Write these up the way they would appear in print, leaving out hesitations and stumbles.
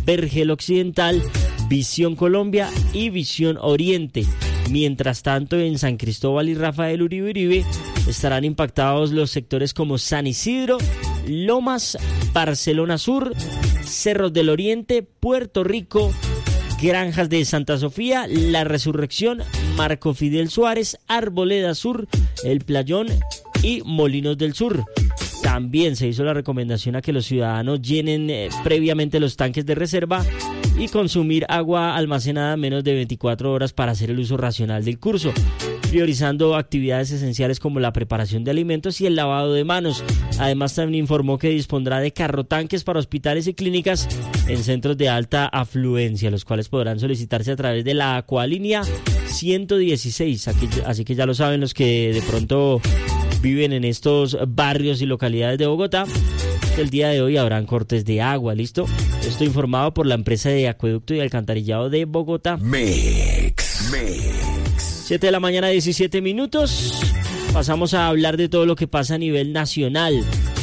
Vergel Occidental, Visión Colombia y Visión Oriente. Mientras tanto, en San Cristóbal y Rafael Uribe estarán impactados los sectores como San Isidro, Lomas, Barcelona Sur, Cerros del Oriente, Puerto Rico, Granjas de Santa Sofía, La Resurrección, Marco Fidel Suárez, Arboleda Sur, El Playón y Molinos del Sur. También se hizo la recomendación a que los ciudadanos llenen previamente los tanques de reserva y consumir agua almacenada menos de 24 horas para hacer el uso racional del curso, priorizando actividades esenciales como la preparación de alimentos y el lavado de manos. Además, también informó que dispondrá de carrotanques para hospitales y clínicas en centros de alta afluencia, los cuales podrán solicitarse a través de la Acualínea 116. Así que ya lo saben los que de pronto viven en estos barrios y localidades de Bogotá, que el día de hoy habrán cortes de agua, ¿listo? Esto informado por la empresa de acueducto y alcantarillado de Bogotá. Mix. 7 de la mañana, 17 minutos. Pasamos a hablar de todo lo que pasa a nivel nacional.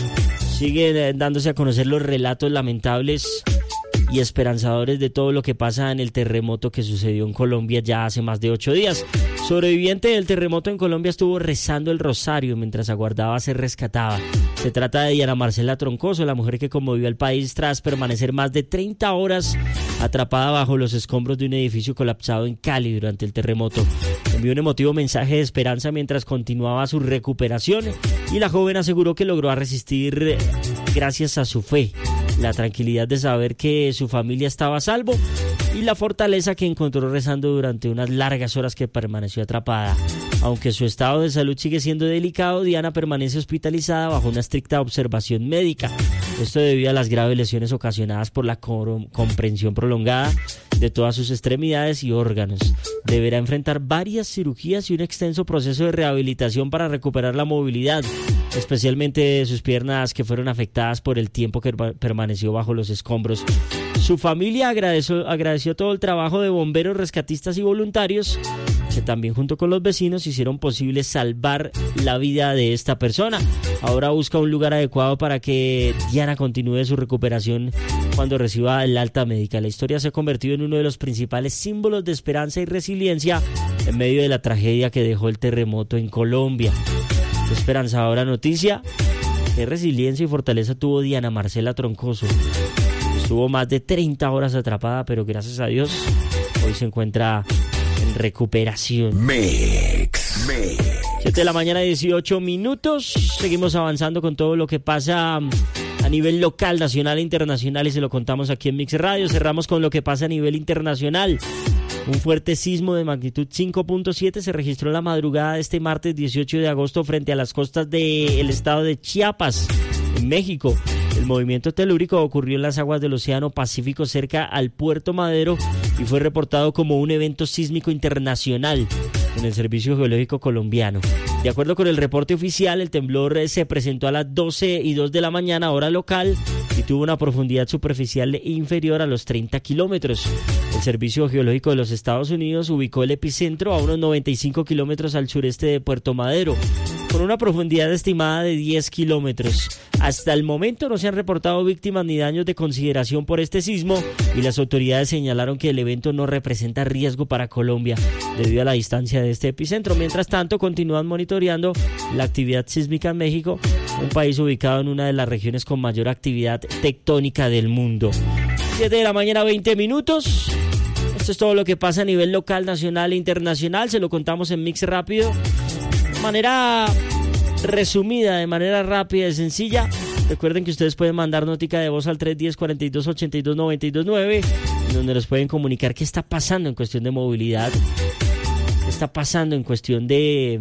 Siguen dándose a conocer los relatos lamentables y esperanzadores de todo lo que pasa en el terremoto que sucedió en Colombia ya hace más de 8 días. Sobreviviente del terremoto en Colombia estuvo rezando el rosario mientras aguardaba ser rescatada. Se trata de Diana Marcela Troncoso, la mujer que conmovió al país tras permanecer más de 30 horas atrapada bajo los escombros de un edificio colapsado en Cali durante el terremoto. Envió un emotivo mensaje de esperanza mientras continuaba su recuperación y la joven aseguró que logró resistir gracias a su fe, la tranquilidad de saber que su familia estaba a salvo y la fortaleza que encontró rezando durante unas largas horas que permaneció atrapada. Aunque su estado de salud sigue siendo delicado, Diana permanece hospitalizada bajo una estricta observación médica. Esto debido a las graves lesiones ocasionadas por la comprensión prolongada de todas sus extremidades y órganos. Deberá enfrentar varias cirugías y un extenso proceso de rehabilitación para recuperar la movilidad, especialmente de sus piernas que fueron afectadas por el tiempo que permaneció bajo los escombros. Su familia agradeció todo el trabajo de bomberos, rescatistas y voluntarios que también junto con los vecinos hicieron posible salvar la vida de esta persona. Ahora busca un lugar adecuado para que Diana continúe su recuperación cuando reciba el alta médica. La historia se ha convertido en uno de los principales símbolos de esperanza y resiliencia en medio de la tragedia que dejó el terremoto en Colombia. Qué esperanzadora noticia. Qué resiliencia y fortaleza tuvo Diana Marcela Troncoso. Estuvo más de 30 horas atrapada, pero gracias a Dios hoy se encuentra en recuperación. Mix. 7 de la mañana, 18 minutos. Seguimos avanzando con todo lo que pasa a nivel local, nacional e internacional, y se lo contamos aquí en Mix Radio. Cerramos con lo que pasa a nivel internacional. Un fuerte sismo de magnitud 5.7 se registró en la madrugada de este martes 18 de agosto frente a las costas del estado de Chiapas, en México. El movimiento telúrico ocurrió en las aguas del Océano Pacífico cerca al Puerto Madero y fue reportado como un evento sísmico internacional en el Servicio Geológico Colombiano. De acuerdo con el reporte oficial, el temblor se presentó a las 12:02 de la mañana, hora local, y tuvo una profundidad superficial inferior a los 30 kilómetros. El Servicio Geológico de los Estados Unidos ubicó el epicentro a unos 95 kilómetros al sureste de Puerto Madero, con una profundidad estimada de 10 kilómetros. Hasta el momento no se han reportado víctimas ni daños de consideración por este sismo y las autoridades señalaron que el evento no representa riesgo para Colombia debido a la distancia de este epicentro. Mientras tanto, continúan monitoreando la actividad sísmica en México, un país ubicado en una de las regiones con mayor actividad tectónica del mundo. 7 de la mañana, 20 minutos. Esto es todo lo que pasa a nivel local, nacional e internacional. Se lo contamos en Mix Rápido. De manera resumida, de manera rápida y sencilla. Recuerden que ustedes pueden mandar notica de voz al 310-4282-929, donde nos pueden comunicar qué está pasando en cuestión de movilidad, qué está pasando en cuestión de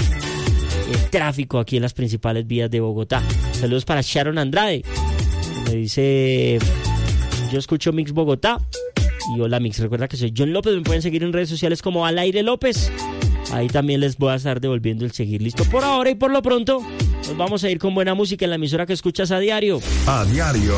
tráfico aquí en las principales vías de Bogotá. Saludos para Sharon Andrade, me dice: yo escucho Mix Bogotá. Y hola Mix, recuerda que soy John López. Me pueden seguir en redes sociales como Al Aire López. Ahí también les voy a estar devolviendo el seguir. Listo por ahora y por lo pronto nos vamos a ir con buena música en la emisora que escuchas a diario. A diario,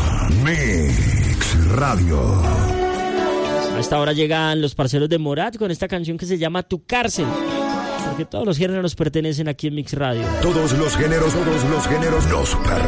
Mix Radio. A esta hora llegan los parceros de Morat con esta canción que se llama Tu Cárcel, porque todos los géneros nos pertenecen aquí en Mix Radio. Todos los géneros nos pertenecen.